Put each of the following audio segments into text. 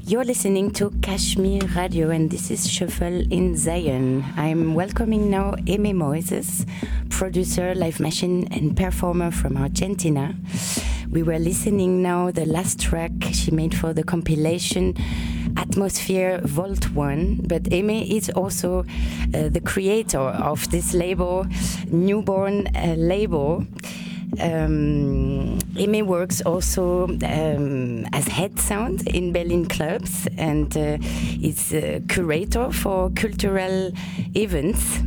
You're listening to Kashmir Radio, and this is Shuffle in Zion. I'm welcoming now Aimee Moises, producer, live machine, and performer from Argentina. We were listening now the last track she made for the compilation Atmosphere Volt 1, but Aimee is also the creator of this label, Newborn label. Aimee works also as head sound in Berlin clubs and is a curator for cultural events.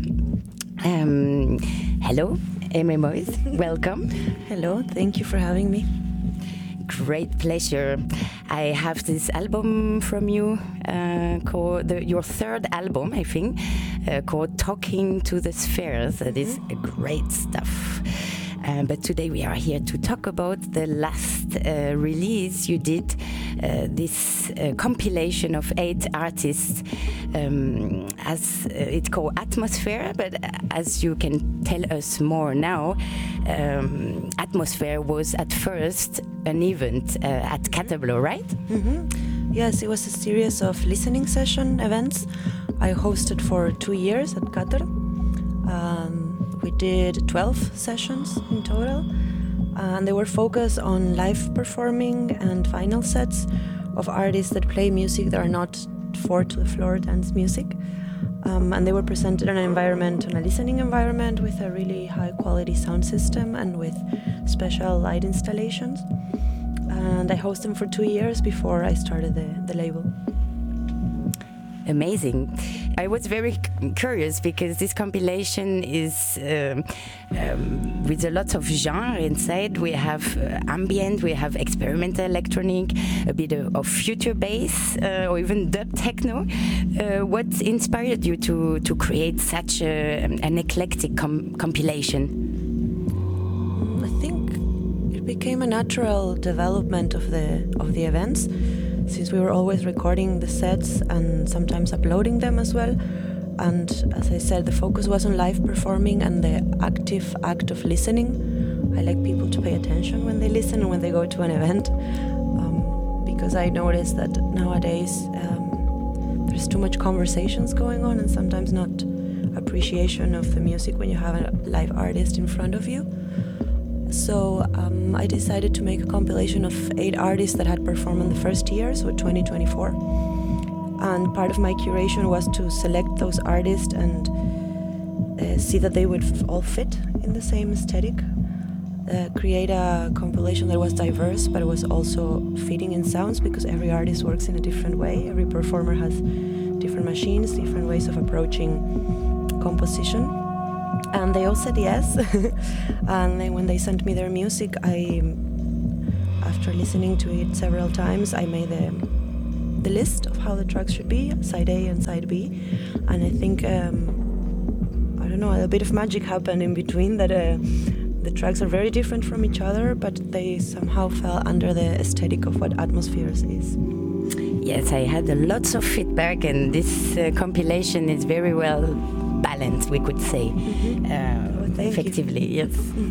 Hello, Aimee Moises, welcome. Hello, thank you for having me. Great pleasure. I have this album from you, called your third album, I think, called Talking to the Spheres. That is great stuff. But today we are here to talk about the last release you did, this compilation of 8 artists, as it's called Atmosphere, but as you can tell us more now, Atmosphere was at first an event at Catablo, right? Mm-hmm. Yes, it was a series of listening session events I hosted for 2 years at Qatar. We did 12 sessions in total, and they were focused on live performing and final sets of artists that play music that are not floor-to-the-floor dance music. And they were presented in a listening environment with a really high-quality sound system and with special light installations. And I hosted them for 2 years before I started the label. Amazing. I was very curious because this compilation is with a lot of genre inside. We have ambient, we have experimental electronic, a bit of future bass, or even dub techno. What inspired you to create such an eclectic compilation? I think it became a natural development of the events, since we were always recording the sets and sometimes uploading them as well. And as I said, the focus was on live performing and the active act of listening. I like people to pay attention when they listen and when they go to an event, because I noticed that nowadays there's too much conversations going on and sometimes not appreciation of the music when you have a live artist in front of you. So I decided to make a compilation of 8 artists that had performed in the first year, so 2024. And part of my curation was to select those artists and see that they would all fit in the same aesthetic. Create a compilation that was diverse, but it was also fitting in sounds, because every artist works in a different way. Every performer has different machines, different ways of approaching composition. And they all said yes. And then when they sent me their music, after listening to it several times, I made the list of how the tracks should be, side A and side B. And I think, I don't know, a bit of magic happened in between, that the tracks are very different from each other, but they somehow fell under the aesthetic of what Atmospheres is. Yes, I had lots of feedback, and this compilation is very well balanced, we could say, effectively, yes.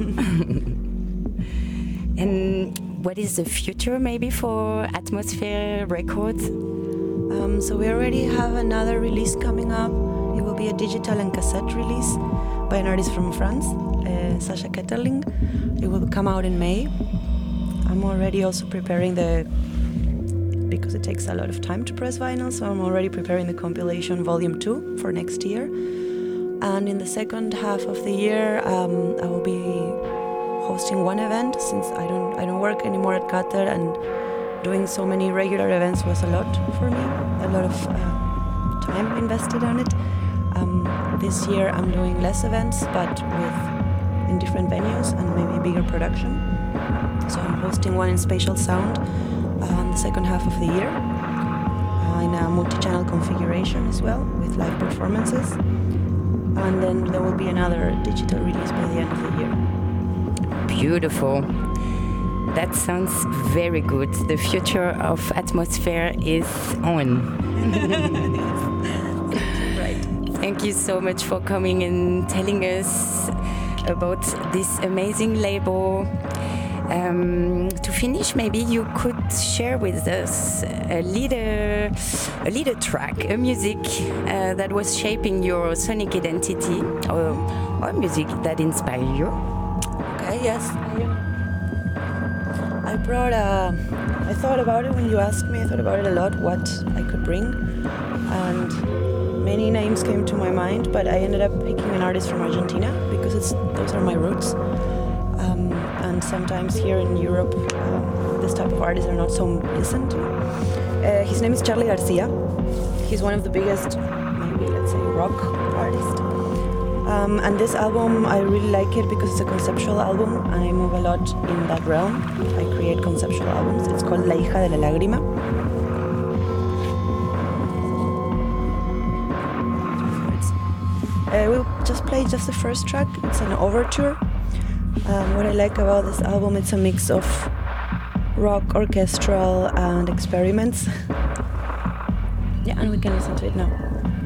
And what is the future maybe for Atmosphere Records? So we already have another release coming up. It will be a digital and cassette release by an artist from France, Sascha Ketterling. It will come out in May. I'm already also preparing because it takes a lot of time to press vinyl, so I'm already preparing the compilation Volume 2 for next year. And in the second half of the year, I will be hosting one event, since I don't work anymore at Qatar, and doing so many regular events was a lot for me, a lot of time invested on it. This year I'm doing less events, but in different venues and maybe a bigger production. So I'm hosting one in Spatial Sound in the second half of the year, in a multi-channel configuration as well, with live performances. And then there will be another digital release by the end of the year. Beautiful. That sounds very good. The future of Atmosphere is on. Right. Thank you so much for coming and telling us about this amazing label. To finish, maybe you could share with us a little track, a music that was shaping your sonic identity, or music that inspired you. Okay, yes. I thought about it when you asked me. I thought about it a lot, what I could bring, and many names came to my mind. But I ended up picking an artist from Argentina because those are my roots. And sometimes here in Europe, this type of artists are not so listened to. His name is Charly Garcia. He's one of the biggest, maybe let's say, rock artists. And this album, I really like it because it's a conceptual album, and I move a lot in that realm. I create conceptual albums. It's called La hija de la lágrima. We'll just play just the first track. It's an overture. What I like about this album, it's a mix of rock, orchestral, and experiments. Yeah, and we can listen to it now.